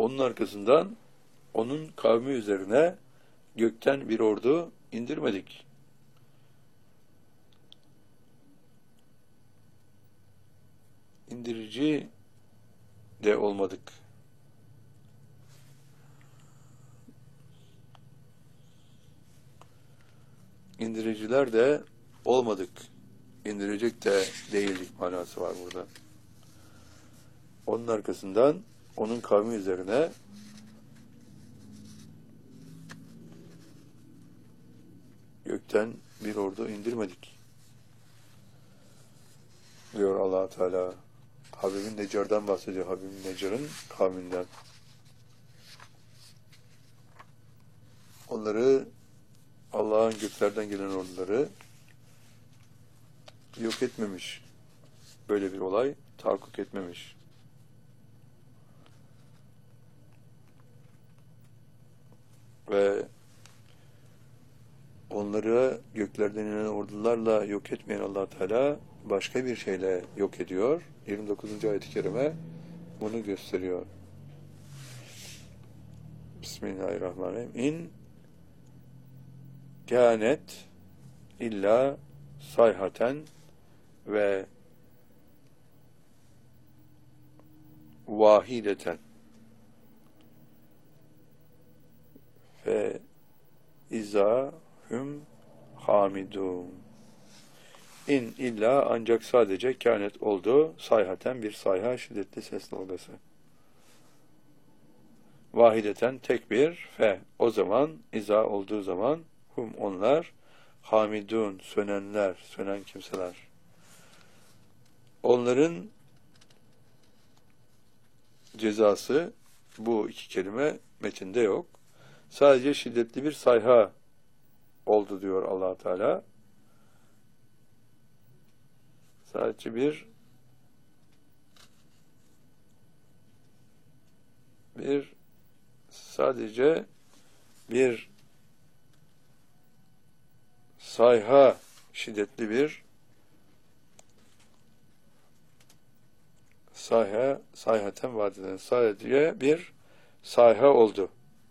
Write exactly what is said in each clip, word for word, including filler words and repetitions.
Onun arkasından onun kavmi üzerine gökten bir ordu indirmedik. İndirici de olmadık. İndiriciler de olmadık. İndirecek de değildik manası var burada. Onun arkasından onun kavmi üzerine gökten bir ordu indirmedik diyor Allah Teala. Habib-i Neccar'dan bahsediyor. Habib-i Neccar'ın kavminden. Onları, Allah'ın göklerden gelen orduları yok etmemiş. Böyle bir olay tahakkuk etmemiş. Ve onları göklerden inen ordularla yok etmeyen Allah Teala başka bir şeyle yok ediyor. yirmi dokuzuncu ayet-i kerime bunu gösteriyor. Bismillahirrahmanirrahim. İn kânet illa sayhaten ve vahideten ve izâ hüm hamidûn. İn illa ancak sadece kânet oldu. Sayhaten bir sayha, şiddetli ses dalgası. Vahideten tek bir fe. O zaman izâ olduğu zaman hum onlar hamidûn sönenler, sönen kimseler. Onların cezası bu iki kelime metinde yok. Sadece şiddetli bir sayha oldu diyor Allah Teala. Sadece bir bir sadece bir sayha, şiddetli bir sayha, sayhaten vadiden sadece bir sayha oldu.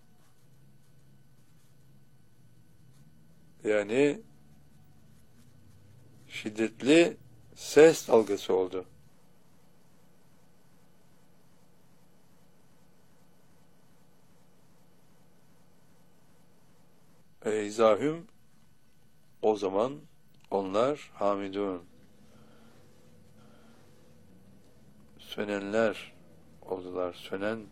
Yani şiddetli ses dalgası oldu. Ey zahüm, o zaman onlar hamidun, sönenler oldular. Sönen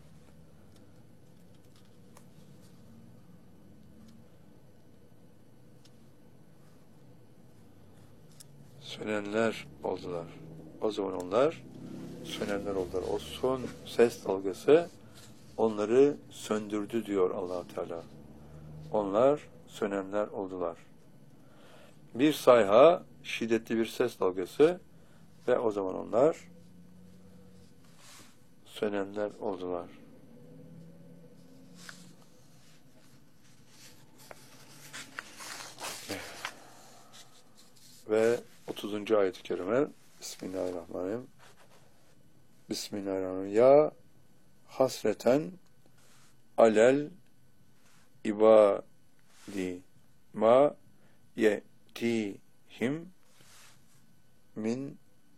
sönenler oldular. O zaman onlar sönenler oldular. O son ses dalgası onları söndürdü diyor Allah Teala. Onlar sönenler oldular. Bir sayha, şiddetli bir ses dalgası ve o zaman onlar sönenler oldular. Ve otuzuncu ayet-i kerime Bismillahirrahmanirrahim. Bismillahirrahmanirrahim. Ya hasreten alel ibadi ma yetihim min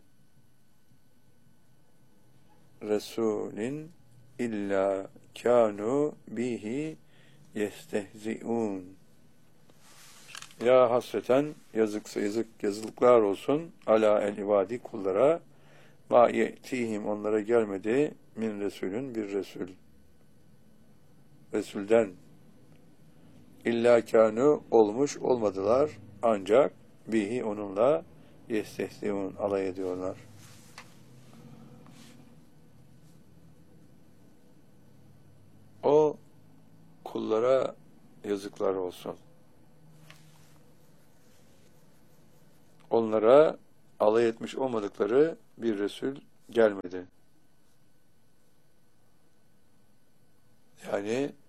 Resulin illa kânu bihi yestehzi'ûn. Ya hasreten yazıksa yazık yazılıklar olsun ala el ibadi kullara ma yetihim onlara gelmedi min Resulün bir Resul. Resulden illa kânu olmuş olmadılar ancak bihi onunla yestehzi'ûn alay ediyorlar. O kullara yazıklar olsun. Onlara alay etmiş olmadıkları bir Resul gelmedi. Yani